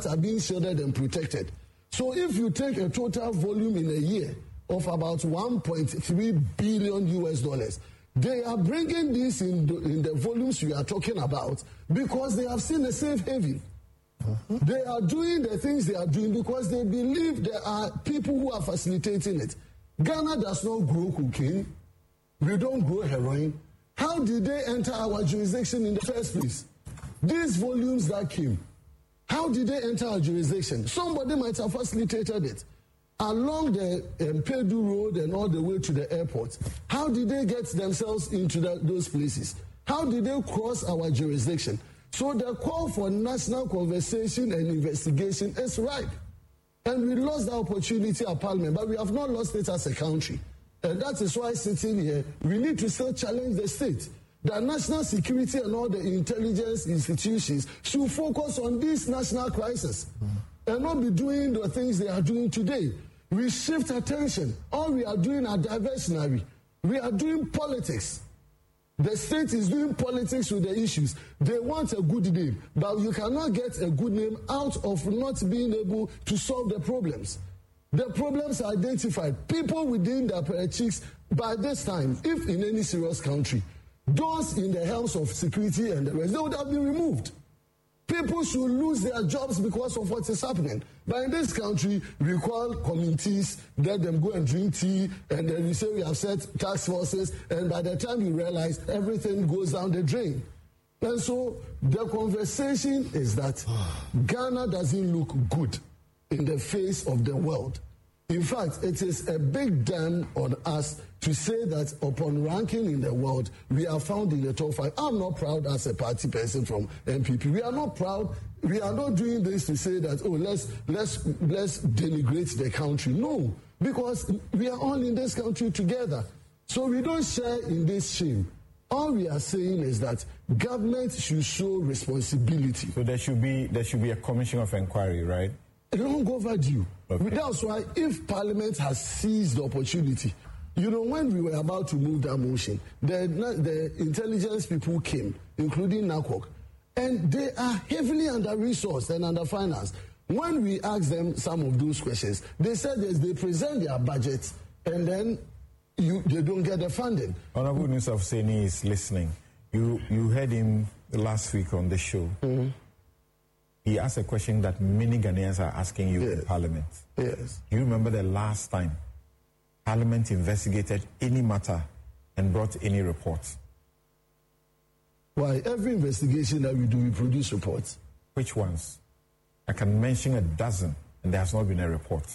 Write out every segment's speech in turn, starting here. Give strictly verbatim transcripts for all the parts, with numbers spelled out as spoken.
that are being shielded and protected. So if you take a total volume in a year of about one point three billion U S dollars, they are bringing this in the, in the volumes we are talking about because they have seen a safe haven. Uh-huh. They are doing the things they are doing because they believe there are people who are facilitating it. Ghana does not grow cocaine. We don't grow heroin. How did they enter our jurisdiction in the first place? These volumes that came, how did they enter our jurisdiction? Somebody might have facilitated it. Along the um, Pedu Road and all the way to the airport, how did they get themselves into that, those places? How did they cross our jurisdiction? So the call for national conversation and investigation is ripe. And we lost the opportunity at Parliament, but we have not lost it as a country. And that is why sitting here, we need to still challenge the state. The national security and all the intelligence institutions should focus on this national crisis mm. and not be doing the things they are doing today. We shift attention. All we are doing are diversionary. We are doing politics. The state is doing politics with the issues. They want a good name, but you cannot get a good name out of not being able to solve the problems. The problems are identified. People within the apparatus, by this time, if in any serious country, those in the helms of security and the rest, they would have been removed. People should lose their jobs because of what is happening. But in this country, we call committees, let them go and drink tea, and then we say we have set task forces, and by the time you realize, everything goes down the drain. And so the conversation is that Ghana doesn't look good in the face of the world. In fact, it is a big damn on us to say that upon ranking in the world, we are found in the top five. I'm not proud as a party person from N P P. We are not proud. We are not doing this to say that, oh, let's let's let's denigrate the country. No, because we are all in this country together. So we don't share in this shame. All we are saying is that government should show responsibility. So there should be there should be a commission of inquiry, right? Long overdue. Okay. That's why if Parliament has seized the opportunity, you know, when we were about to move that motion, the, the intelligence people came, including NACOC, and they are heavily under-resourced and under-financed. When we asked them some of those questions, they said that they present their budget and then you, they don't get the funding. Honorable Nusaf Seni is listening. You, you heard him last week on the show. Mm-hmm. He asked a question that many Ghanaians are asking you yes. in Parliament. Yes. Do you remember the last time Parliament investigated any matter and brought any reports? Why? Every investigation that we do, we produce reports. Which ones? I can mention a dozen, and there has not been a report.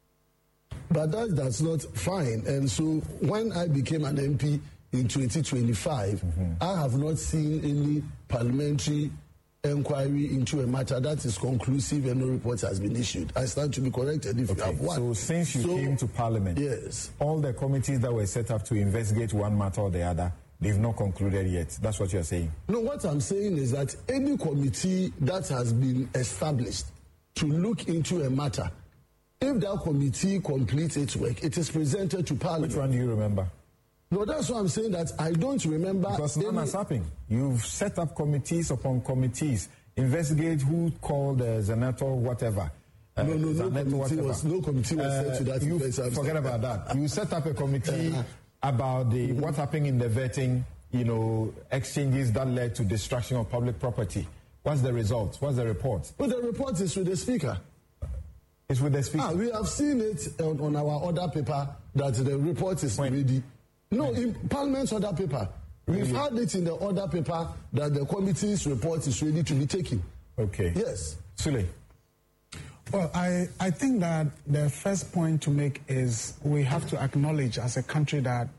But that, that's not fine. And so when I became an M P in twenty twenty-five, mm-hmm. I have not seen any parliamentary inquiry into a matter that is conclusive and no report has been issued. I stand to be corrected if okay. you have one. So since you so, came to Parliament, yes, all the committees that were set up to investigate one matter or the other, they've not concluded yet. That's what you're saying? No, what I'm saying is that any committee that has been established to look into a matter, if that committee completes its work, it is presented to Parliament. Which one do you remember? No, that's why I'm saying that I don't remember. Because none any... has happened. You've set up committees upon committees. Investigate who called uh, Zenator, whatever. Uh, no, no, no committee, whatever. was, no committee was uh, set to that. You forget about that. You set up a committee about the what happened in the vetting, you know, exchanges that led to destruction of public property. What's the result? What's the report? Well, the report is with the Speaker. It's with the Speaker? Ah, we have seen it on, on our order paper that the report is when? ready. No, in Parliament's order paper. We've had it in the order paper that the committee's report is ready to be taken. Okay. Yes. Sule. Well, I, I think that the first point to make is we have to acknowledge as a country that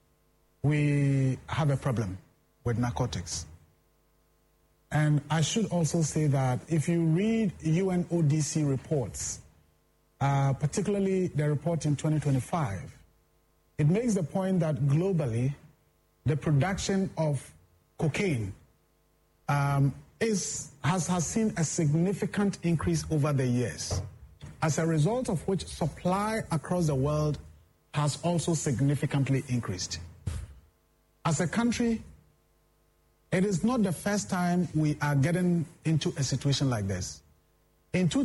we have a problem with narcotics. And I should also say that if you read U N O D C reports, uh, particularly the report in twenty twenty-five, it makes the point that globally, the production of cocaine um, is, has, has seen a significant increase over the years, as a result of which supply across the world has also significantly increased. As a country, it is not the first time we are getting into a situation like this. In two